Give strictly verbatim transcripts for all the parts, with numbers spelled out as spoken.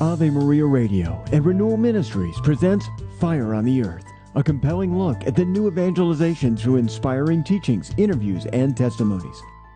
Ave Maria Radio and Renewal Ministries presents Fire on the Earth, a compelling look at the new evangelization through inspiring teachings, interviews, and testimonies.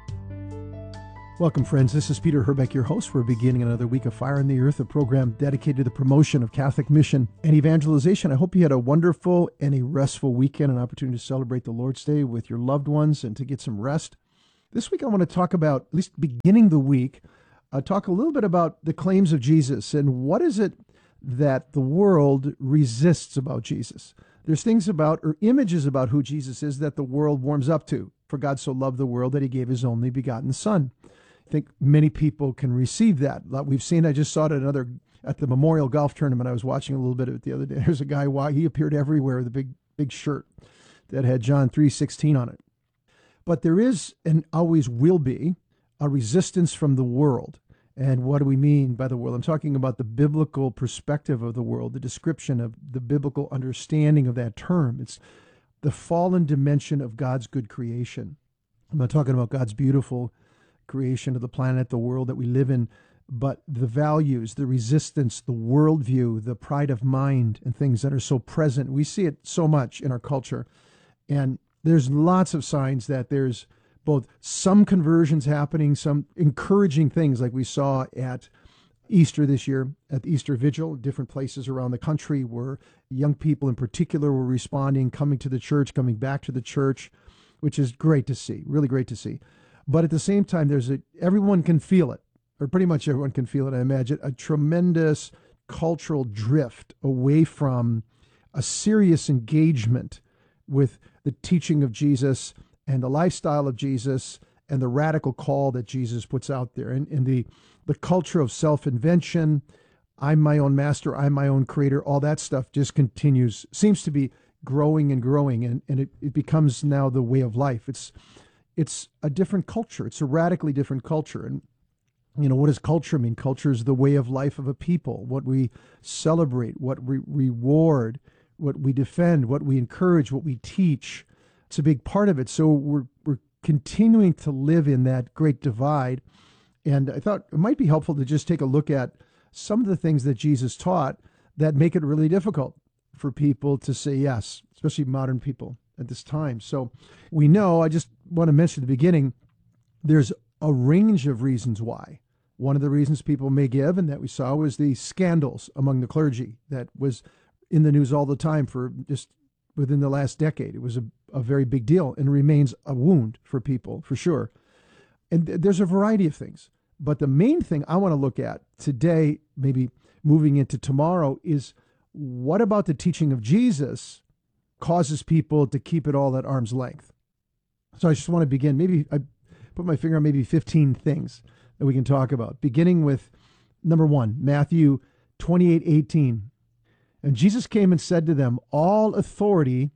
Welcome, friends. This is Peter Herbeck, your host. We're beginning another week of Fire on the Earth, a program dedicated to the promotion of Catholic mission and evangelization. I hope you had a wonderful and a restful weekend, an opportunity to celebrate the Lord's Day with your loved ones and to get some rest. This week I want to talk about, at least beginning the week, uh, talk a little bit about the claims of Jesus and what is it that the world resists about Jesus. There's things about, or images about who Jesus is that the world warms up to. For God so loved the world that he gave his only begotten Son. I think many people can receive that. We've seen, I just saw it at another, at the Memorial Golf Tournament. I was watching a little bit of it the other day. There's a guy, wow, he appeared everywhere with a big, big shirt that had John three sixteen on it. But there is, and always will be, a resistance from the world. And what do we mean by the world? I'm talking about the biblical perspective of the world, the description of the biblical understanding of that term. It's the fallen dimension of God's good creation. I'm not talking about God's beautiful creation of the planet, the world that we live in, but the values, the resistance, the worldview, the pride of mind, and things that are so present. We see it so much in our culture. And there's lots of signs that there's both some conversions happening, some encouraging things like we saw at Easter this year, at the Easter Vigil, different places around the country where young people in particular were responding, coming to the church, coming back to the church, which is great to see, really great to see. But at the same time, there's a, everyone can feel it, or pretty much everyone can feel it, I imagine, a tremendous cultural drift away from a serious engagement with the teaching of Jesus and the lifestyle of Jesus and the radical call that Jesus puts out there. And, and the, the culture of self-invention, I'm my own master, I'm my own creator, all that stuff just continues, seems to be growing and growing, and, and it, it becomes now the way of life. It's it's a different culture. It's a radically different culture. And, you know, what does culture mean? Culture is the way of life of a people, what we celebrate, what we reward, what we defend, what we encourage, what we teach. It's a big part of it. So we're we're continuing to live in that great divide. And I thought it might be helpful to just take a look at some of the things that Jesus taught that make it really difficult for people to say yes, especially modern people at this time. So we know, I just want to mention at the beginning, there's a range of reasons why. One of the reasons people may give, and that we saw, was the scandals among the clergy that was in the news all the time for just within the last decade. It was a, a very big deal and remains a wound for people, for sure. And th- there's a variety of things. But the main thing I want to look at today, maybe moving into tomorrow, is what about the teaching of Jesus causes people to keep it all at arm's length? So I just want to begin. Maybe I put my finger on maybe fifteen things that we can talk about, beginning with number one, Matthew twenty-eight eighteen. And Jesus came and said to them, all authority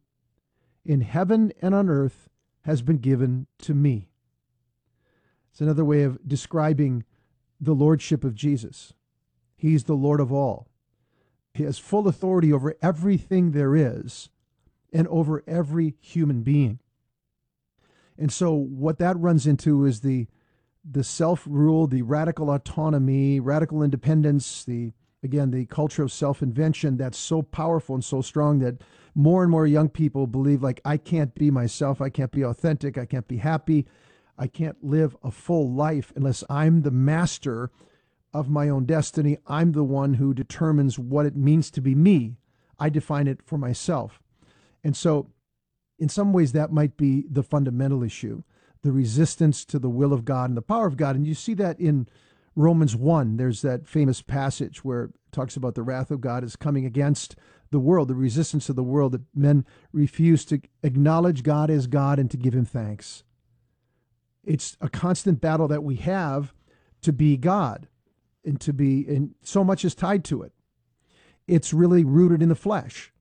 in heaven and on earth has been given to me. It's another way of describing the lordship of Jesus. He's the Lord of all. He has full authority over everything there is and over every human being. And so what that runs into is the the self-rule, the radical autonomy, radical independence, the again, the culture of self-invention that's so powerful and so strong that more and more young people believe, like, I can't be myself, I can't be authentic, I can't be happy, I can't live a full life unless I'm the master of my own destiny. I'm the one who determines what it means to be me. I define it for myself. And so in some ways that might be the fundamental issue, the resistance to the will of God and the power of God. And you see that in Romans one. There's that famous passage where it talks about the wrath of God is coming against the world, the resistance of the world, that men refuse to acknowledge God as God and to give him thanks. It's a constant battle that we have to be God and to be, and so much is tied to it. It's really rooted in the flesh.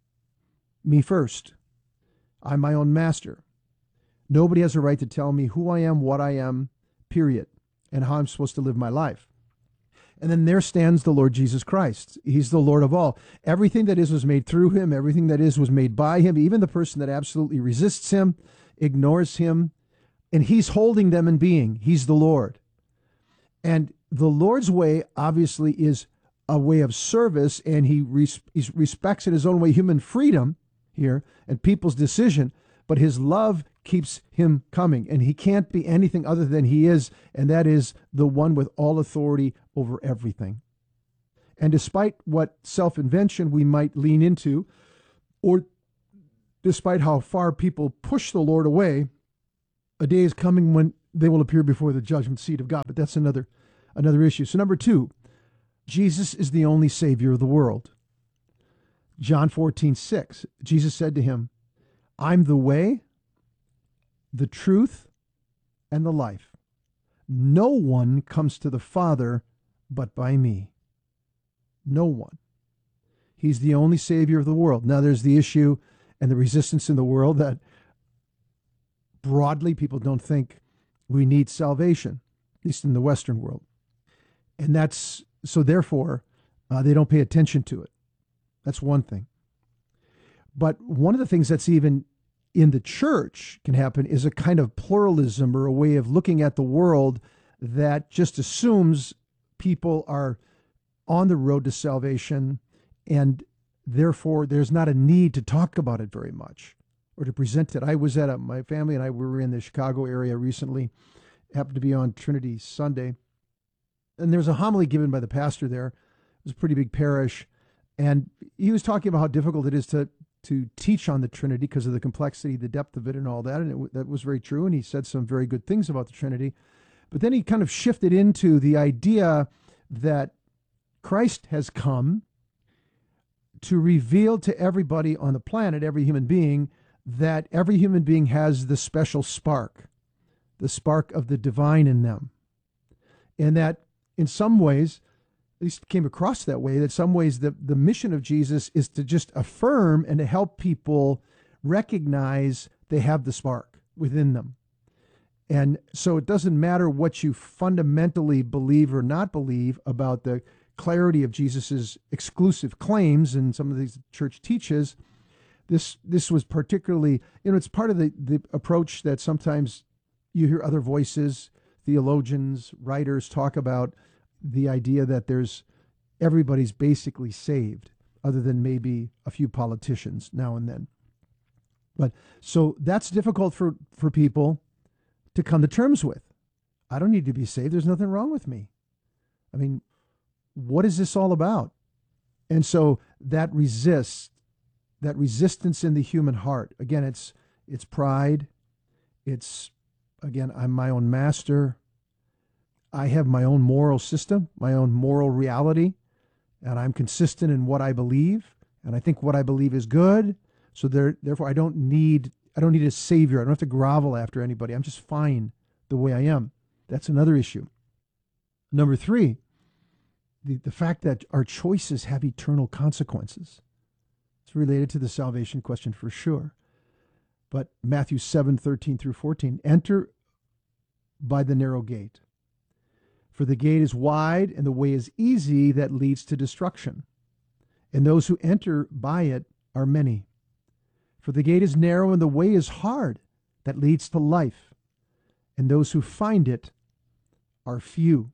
Me first. I'm my own master. Nobody has a right to tell me who I am, what I am, period, and how I'm supposed to live my life. And then there stands the Lord Jesus Christ. He's the Lord of all. Everything that is was made through him. Everything that is was made by him. Even the person that absolutely resists him, ignores him, and he's holding them in being. He's the Lord. And the Lord's way, obviously, is a way of service, and he, res- he respects in his own way human freedom here and people's decision, but his love keeps him coming, and he can't be anything other than he is, and that is the one with all authority over everything. And despite what self-invention we might lean into, or despite how far people push the Lord away, a day is coming when they will appear before the judgment seat of God. But that's another another issue. So number two, Jesus is the only Savior of the world. John fourteen six, Jesus said to him, I'm the way, the truth, and the life. No one comes to the Father but by me. No one. He's the only Savior of the world. Now there's the issue and the resistance in the world that broadly people don't think we need salvation, at least in the Western world. And that's, so therefore, uh, they don't pay attention to it. That's one thing. But one of the things that's even in the church can happen is a kind of pluralism or a way of looking at the world that just assumes people are on the road to salvation, and therefore there's not a need to talk about it very much or to present it. I was at a, my family and I we were in the Chicago area recently, happened to be on Trinity Sunday, and there was a homily given by the pastor there. It was a pretty big parish, and he was talking about how difficult it is to to teach on the Trinity because of the complexity, the depth of it, and all that, and it, that was very true, and he said some very good things about the Trinity. But then he kind of shifted into the idea that Christ has come to reveal to everybody on the planet, every human being, that every human being has the special spark, the spark of the divine in them. And that in some ways, at least it came across that way, that in some ways the, the mission of Jesus is to just affirm and to help people recognize they have the spark within them. And so it doesn't matter what you fundamentally believe or not believe about the clarity of Jesus's exclusive claims, and some of these church teaches. This this was particularly, you know, it's part of the, the approach that sometimes you hear other voices, theologians, writers talk about the idea that there's everybody's basically saved, other than maybe a few politicians now and then. But so that's difficult for, for people to come to terms with. I don't need to be saved. There's nothing wrong with me. I mean, what is this all about? And so that resists, that resistance in the human heart. Again, it's it's pride. It's, again, I'm my own master. I have my own moral system, my own moral reality, and I'm consistent in what I believe, and I think what I believe is good. So there, therefore, I don't need I don't need a savior. I don't have to grovel after anybody. I'm just fine the way I am. That's another issue. Number three, the, the fact that our choices have eternal consequences. It's related to the salvation question for sure. But Matthew seven, thirteen through fourteen, enter by the narrow gate. For the gate is wide and the way is easy that leads to destruction. And those who enter by it are many. For the gate is narrow and the way is hard that leads to life. And those who find it are few.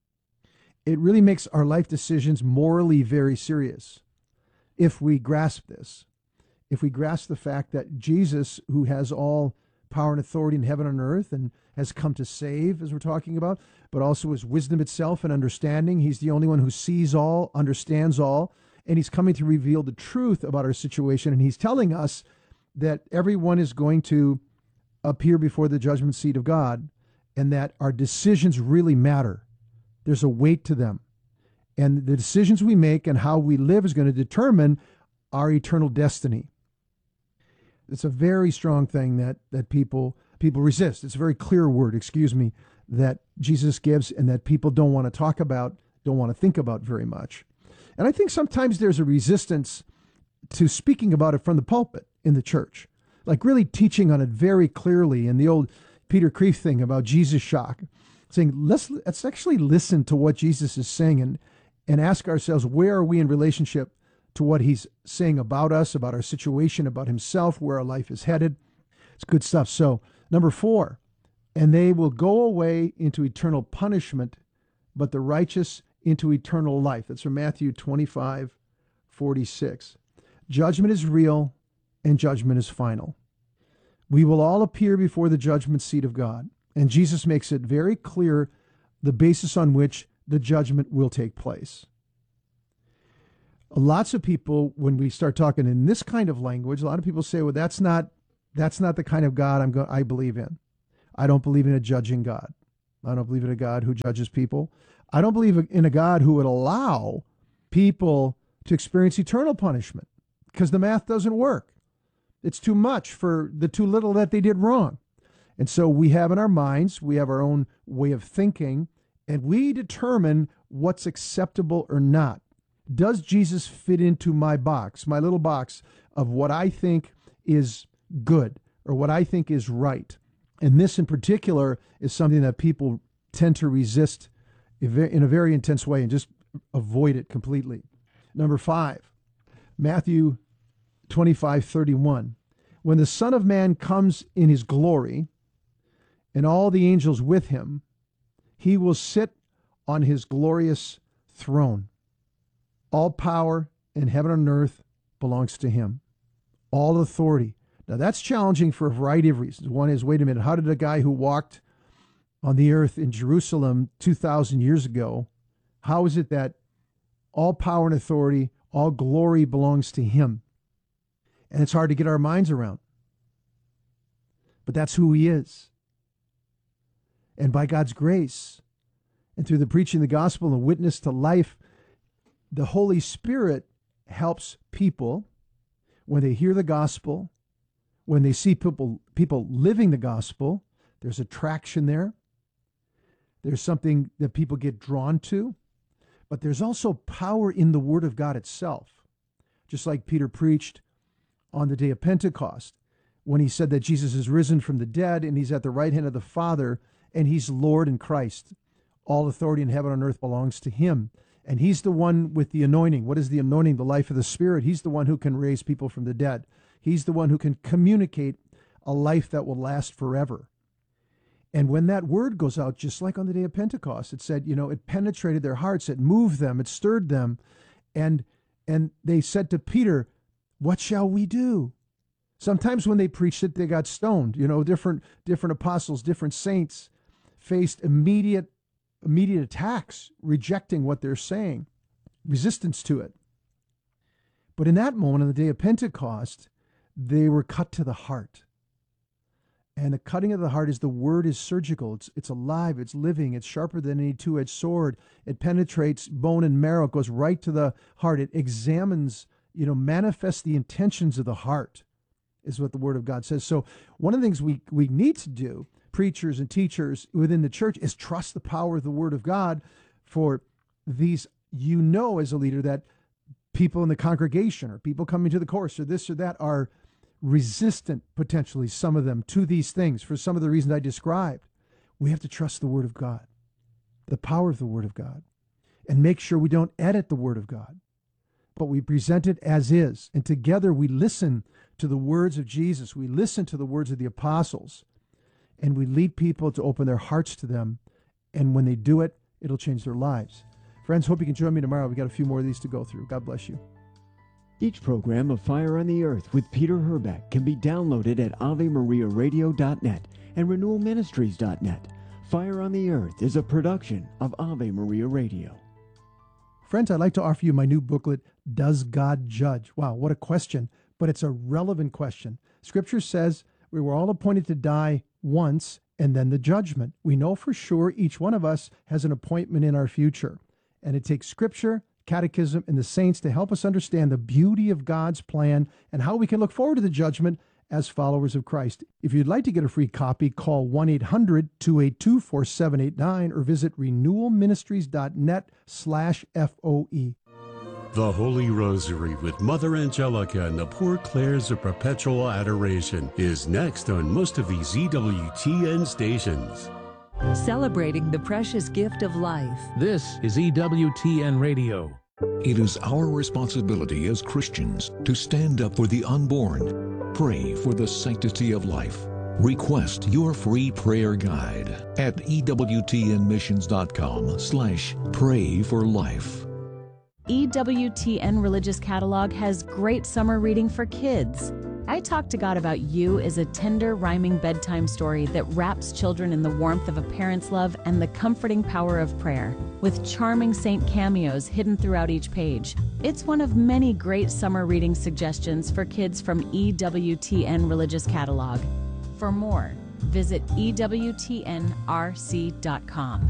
It really makes our life decisions morally very serious if we grasp this. If we grasp the fact that Jesus, who has all power and authority in heaven and earth and has come to save, as we're talking about, but also is wisdom itself and understanding. He's the only one who sees all, understands all, and he's coming to reveal the truth about our situation. And he's telling us that everyone is going to appear before the judgment seat of God, and that our decisions really matter. There's a weight to them. And the decisions we make and how we live is going to determine our eternal destiny. It's a very strong thing that that people people resist. It's a very clear word, excuse me, that Jesus gives and that people don't want to talk about, don't want to think about very much. And I think sometimes there's a resistance to speaking about it from the pulpit in the church, like really teaching on it very clearly. And the old Peter Kreeft thing about Jesus shock, saying, let's, let's actually listen to what Jesus is saying and, and ask ourselves, where are we in relationship to what he's saying about us, about our situation, about himself, where our life is headed. It's good stuff. So, number four, and they will go away into eternal punishment, but the righteous into eternal life. That's from Matthew twenty-five forty-six. Judgment is real and judgment is final. We will all appear before the judgment seat of God. And Jesus makes it very clear the basis on which the judgment will take place. Lots of people, when we start talking in this kind of language, a lot of people say, well, that's not that's not the kind of God I'm go- I believe in. I don't believe in a judging God. I don't believe in a God who judges people. I don't believe in a God who would allow people to experience eternal punishment because the math doesn't work. It's too much for the too little that they did wrong. And so we have in our minds, we have our own way of thinking, and we determine what's acceptable or not. Does Jesus fit into my box, my little box of what I think is good or what I think is right? And this in particular is something that people tend to resist in a very intense way and just avoid it completely. Number five, Matthew twenty-five thirty-one. When the Son of Man comes in his glory and all the angels with him, he will sit on his glorious throne. All power in heaven and earth belongs to him. All authority. Now that's challenging for a variety of reasons. One is, wait a minute, how did a guy who walked on the earth in Jerusalem two thousand years ago, how is it that all power and authority, all glory belongs to him? And it's hard to get our minds around. But that's who he is. And by God's grace, and through the preaching of the gospel and the witness to life, the Holy Spirit helps people when they hear the gospel, when they see people, people living the gospel. There's attraction there. There's something that people get drawn to. But there's also power in the Word of God itself. Just like Peter preached on the day of Pentecost, when he said that Jesus is risen from the dead and he's at the right hand of the Father and he's Lord in Christ. All authority in heaven and earth belongs to him. And he's the one with the anointing. What is the anointing? The life of the Spirit. He's the one who can raise people from the dead. He's the one who can communicate a life that will last forever. And when that word goes out, just like on the day of Pentecost, it said, you know, it penetrated their hearts, it moved them, it stirred them. And, and they said to Peter, what shall we do? Sometimes when they preached it, they got stoned. You know, different, different apostles, different saints faced immediate immediate attacks, rejecting what they're saying, resistance to it. But in that moment, on the day of Pentecost, they were cut to the heart. And the cutting of the heart is the word is surgical. It's it's alive. It's living. It's sharper than any two-edged sword. It penetrates bone and marrow. It goes right to the heart. It examines, you know, manifests the intentions of the heart, is what the Word of God says. So one of the things we, we need to do, preachers and teachers within the church, is trust the power of the Word of God for these. You know, as a leader, that people in the congregation or people coming to the course or this or that are resistant, potentially, some of them, to these things for some of the reasons I described. We have to trust the Word of God, the power of the Word of God, and make sure we don't edit the Word of God, but we present it as is. And together we listen to the words of Jesus. We listen to the words of the apostles, and we lead people to open their hearts to them. And when they do it, it'll change their lives. Friends, hope you can join me tomorrow. We got a few more of these to go through. God bless you. Each program of Fire on the Earth with Peter Herbeck can be downloaded at ave maria radio dot net and renewal ministries dot net. Fire on the Earth is a production of Ave Maria Radio. Friends, I'd like to offer you my new booklet, Does God Judge? Wow, what a question, but it's a relevant question. Scripture says we were all appointed to die once and then the judgment. We know for sure each one of us has an appointment in our future, and it takes Scripture, Catechism, and the saints to help us understand the beauty of God's plan and how we can look forward to the judgment as followers of Christ. If you'd like to get a free copy, call one eight hundred two eight two four seven eight nine or visit renewal ministries dot net slash F O E. The Holy Rosary with Mother Angelica and the Poor Clares of Perpetual Adoration is next on most of these E W T N stations. Celebrating the precious gift of life. This is E W T N Radio. It is our responsibility as Christians to stand up for the unborn, pray for the sanctity of life, Request your free prayer guide at ewtnmissions.com slash pray for life. E W T N Religious Catalog has great summer reading for kids. I Talk to God About You is a tender, rhyming bedtime story that wraps children in the warmth of a parent's love and the comforting power of prayer, with charming saint cameos hidden throughout each page. It's one of many great summer reading suggestions for kids from E W T N Religious Catalog. For more, visit E W T N R C dot com.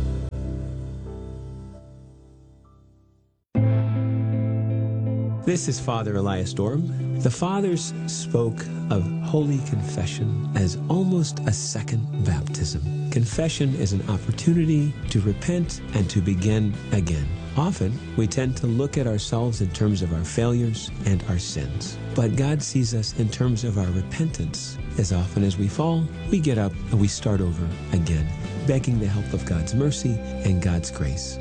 This is Father Elias Dorm. The Fathers spoke of Holy Confession as almost a second baptism. Confession is an opportunity to repent and to begin again. Often, we tend to look at ourselves in terms of our failures and our sins. But God sees us in terms of our repentance. As often as we fall, we get up and we start over again, begging the help of God's mercy and God's grace.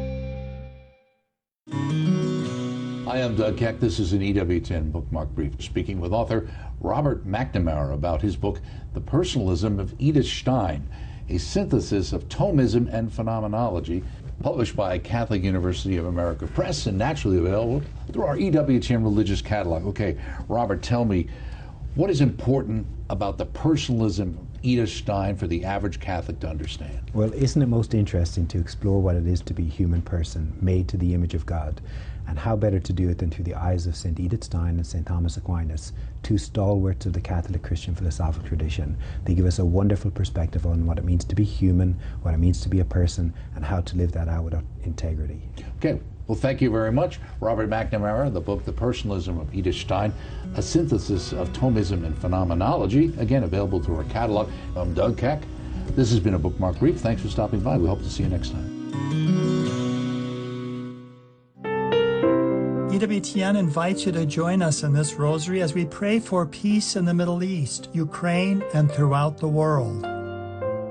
Hi, I'm Doug Keck. This is an E W T N Bookmark Brief, speaking with author Robert McNamara about his book, The Personalism of Edith Stein, a synthesis of Thomism and phenomenology, published by Catholic University of America Press and naturally available through our E W T N Religious Catalog. Okay, Robert, tell me, what is important about the personalism of Edith Stein for the average Catholic to understand? Well, isn't it most interesting to explore what it is to be a human person made to the image of God? And how better to do it than through the eyes of Saint Edith Stein and Saint Thomas Aquinas, two stalwarts of the Catholic Christian philosophical tradition. They give us a wonderful perspective on what it means to be human, what it means to be a person, and how to live that out with integrity. Okay, well, thank you very much. Robert McNamara, the book, The Personalism of Edith Stein, a synthesis of Thomism and phenomenology, again, available through our catalog. I'm Doug Keck. This has been a Bookmark Brief. Thanks for stopping by. We hope to see you next time. E W T N invites you to join us in this rosary as we pray for peace in the Middle East, Ukraine, and throughout the world.